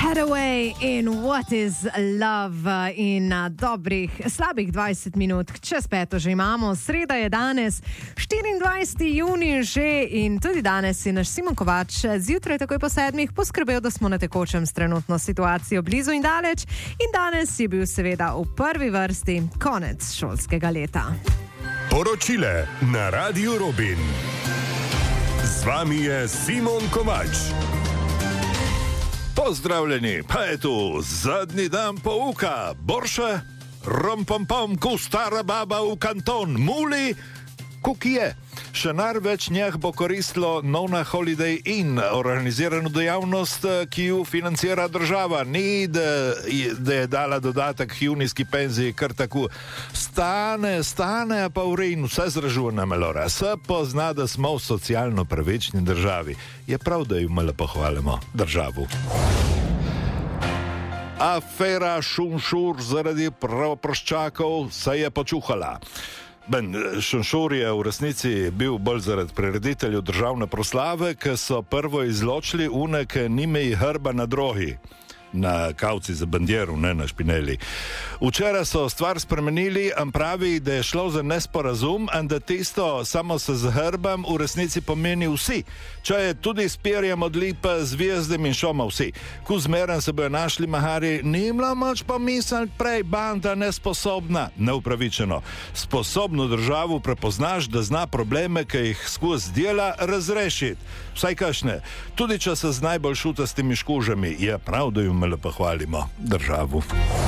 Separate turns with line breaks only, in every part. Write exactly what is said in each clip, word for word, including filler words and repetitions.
Hathaway in What is Love in uh, dobrih, slabih dvajset minut, čez peto že imamo. Sreda je danes, štiriindvajseti junij že in tudi danes je naš Simon Kovač zjutraj takoj po sedmih poskrbel, da smo na tekočem s trenutno situacijo blizu in daleč in danes je bil seveda v prvi vrsti konec šolskega leta.
Poročile na Radiu Robin. Z vami je Simon Kovač. Pozdravljeni, pa je tu zadnji dan pouka. Borše, rompompom, ko stara baba v kanton, muli, kuki je. Še največ njih bo koristilo Nona Holiday Inn, organizirano dejavnost, ki jo financira država. Ni, da, da je dala dodatek junijski penziji, kar tako. Stane, stane, pa v redu, vse zražuje na melora. Se pozna, da smo v socialno pravični državi. Je prav, da jo malo pohvalimo državu. Afera Šunšur zaradi pravoproščakov se je počuhala. Ben, Šunšur je v resnici bil bolj zaradi prirediteljev državne proslave, ki so prvo izločili une, ki nimeji hrba na drogi. Na kavci za bandjeru, ne na špineli. Včeraj so stvar spremenili in pravi, da je šlo za nesporazum in da tisto samo se z hrbem v resnici pomeni vsi. Če je tudi s perjem od lipe, zvezdem in šoma vsi. Ko zmeren se bojo našli mahari, nimla moč pomisliti prej, banda nesposobna, neupravičeno. Sposobno državu prepoznaš, da zna probleme, ki jih skozi dela, razrešiti. Vsaj kašne. Tudi če se z najbolj šutastimi škužami, je prav, da jo malo pohvalimo državu.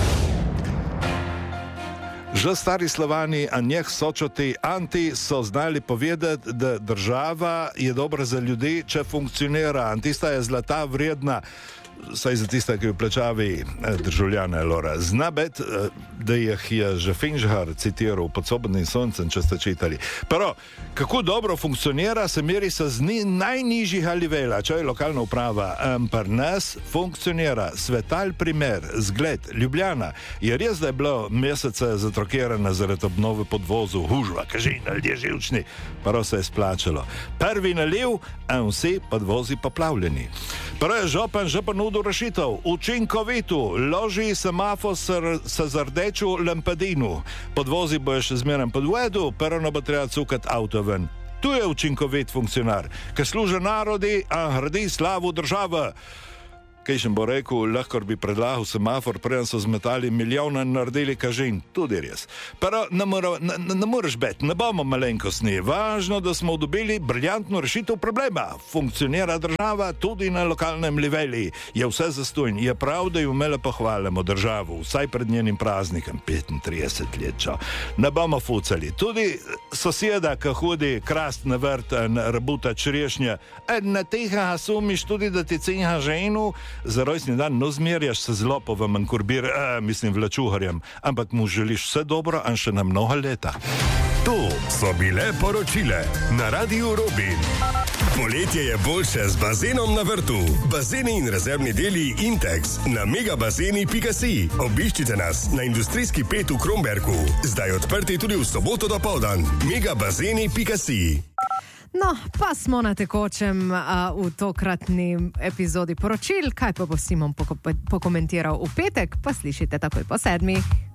Že stari Slovani, a njeh sočoti anti so znali povedati, da država je dobra za ljudi, če funkcionira. Antista je zlata vredna, saj za tista, ki jo plačavi državljane, Lora. Zna bet, da jih je že Finžhar citiral pod Sobodnim soncem, če ste čitali. Pero, kako dobro funkcionira, se meri se z najnižjih alivela, če je lokalna uprava. Pri nas funkcionira svetal primer, zgled, Ljubljana. Je res, da je bilo mesece zatrokirana zaradi obnove podvozu, hužva, kažina, ljudje živčni, pero se je splačalo. Prvi naliv, a vsi podvozi poplavljeni. Pero je župan, župan nudu rešitev, učinkovitu, loži semafor se z rdečo lampadinu. Podvozi bojo še zmeraj pod vodu, pero ne bo treba cukati avto ven. Tu je učinkovit funkcionar, ki služi narodi, a hrdi slavu države. Kaj še bo rekel, lahko bi predlagal semafor, preden so zmetali milijona in naredili kažin. Tudi res. Pero ne, mora, ne, ne moreš bet, ne bomo malenkostni. Važno, da smo dobili briljantno rešitev problema. Funkcionira država tudi na lokalnem niveli. Je vse zastojn. Je prav, da jo imele pohvalimo državu, vsaj pred njenim praznikom, petintrideset let čo. Ne bomo fucali. Tudi soseda, ki hodi krast na vrt in rabuta črešnje, na teha sumiš tudi, da ti cinha ženu, za rojstni dan no zmerjaš se z lopovom in kurbir, eh, mislim vlačuharjem, ampak mu želiš vse dobro in še na mnoga leta.
To so bile poročile na Radiu Robin. Poletje je boljše z bazenom na vrtu. Bazeni in rezervni deli Intex na megabazeni pika si. Obiščite nas na industrijski pet v Kromberku. Zdaj odprti tudi v soboto dopoldan. megabazeni pika si.
No, pa smo na tekočem uh, v tokratni epizodi poročil. Kaj pa bo Simon poko- pokomentiral v petek, pa slišite takoj po sedmih.